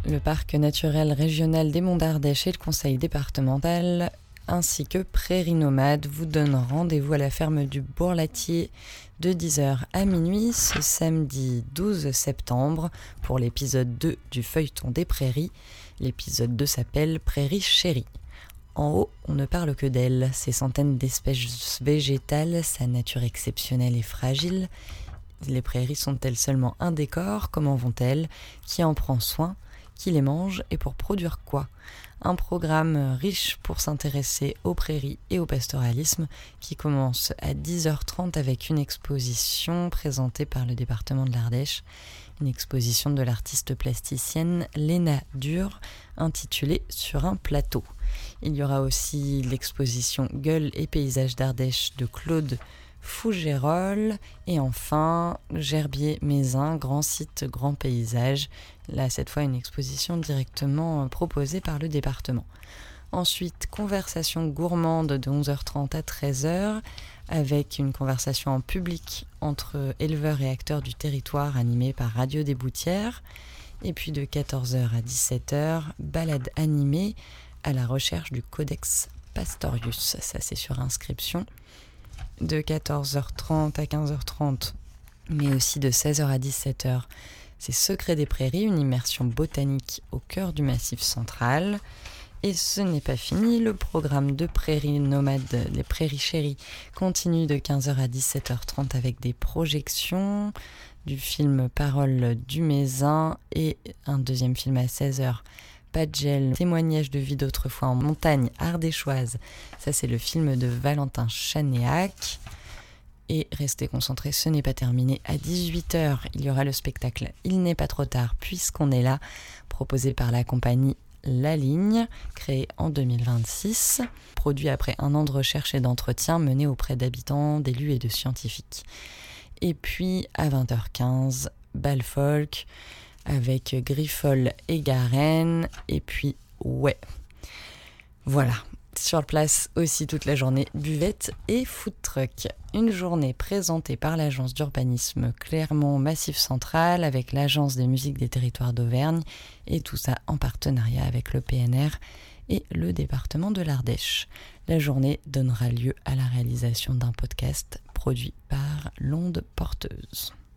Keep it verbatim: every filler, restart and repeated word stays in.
le parc naturel régional des Monts d'Ardèche et le conseil départemental, ainsi que Prairies Nomades, vous donnent rendez-vous à la ferme du Bourlatier de dix heures à minuit ce samedi douze septembre pour l'épisode deux du feuilleton des prairies. L'épisode deux s'appelle Prairies chéries. En haut, on ne parle que d'elle, ses centaines d'espèces végétales, sa nature exceptionnelle et fragile. Les prairies sont-elles seulement un décor ? Comment vont-elles ? Qui en prend soin ? Qui les mange et pour produire quoi ? Un programme riche pour s'intéresser aux prairies et au pastoralisme qui commence à dix heures trente avec une exposition présentée par le département de l'Ardèche, une exposition de l'artiste plasticienne Léna Dur intitulée « Sur un plateau ». Il y aura aussi l'exposition Gueule et paysages d'Ardèche de Claude Fougérolles et enfin Gerbier-Mézin, grand site, grand paysage. Là, cette fois, une exposition directement proposée par le département. Ensuite, conversation gourmande de onze heures trente à treize heures avec une conversation en public entre éleveurs et acteurs du territoire animée par Radio des Boutières. Et puis de quatorze heures à dix-sept heures, balade animée à la recherche du Codex Pastorius. Ça, c'est sur inscription. De quatorze heures trente à quinze heures trente, mais aussi de seize heures à dix-sept heures, c'est Secrets des prairies, une immersion botanique au cœur du Massif central. Et ce n'est pas fini, le programme de Prairies Nomades, les Prairies chéries, continue de quinze heures à dix-sept heures trente avec des projections du film Paroles du Mézin et un deuxième film à seize heures. Pas de gel, témoignage de vie d'autrefois en montagne ardéchoise. Ça, c'est le film de Valentin Chanéac. Et restez concentrés, ce n'est pas terminé. À dix-huit heures, il y aura le spectacle Il n'est pas trop tard puisqu'on est là, proposé par la compagnie La Ligne, créée en deux mille vingt-six, produit après un an de recherche et d'entretien mené auprès d'habitants, d'élus et de scientifiques. Et puis, à vingt heures quinze, bal folk, avec Griffol et Garenne, et puis ouais. Voilà, sur place aussi toute la journée, buvette et food truck. Une journée présentée par l'agence d'urbanisme Clermont Massif Central avec l'agence des musiques des territoires d'Auvergne, et tout ça en partenariat avec le P N R et le département de l'Ardèche. La journée donnera lieu à la réalisation d'un podcast produit par l'Onde Porteuse.